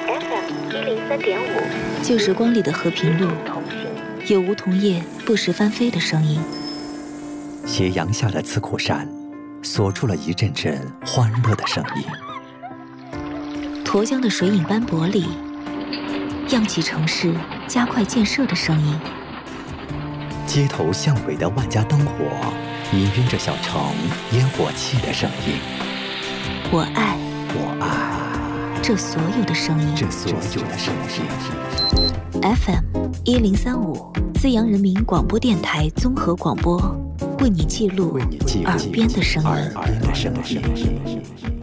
FM103.5，旧时光里的和平路，有梧桐叶不时翻飞的声音。 斜阳下的刺口山，锁住了一阵阵欢乐的声音。 沱江的水影斑驳里，漾起城市加快建设的声音。 街头巷尾的万家灯火，氤氲着小城烟火气的声音。 我爱这所有的声音。FM1035，资阳人民广播电台综合广播，为你记录耳边的声音。